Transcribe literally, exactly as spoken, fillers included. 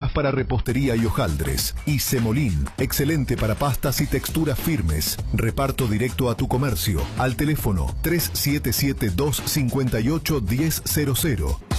máquinas para repostería y hojaldres. Y Semolín, excelente para pastas y texturas firmes. Reparto directo a tu comercio al teléfono tres siete siete, dos cinco ocho, uno cero cero cero.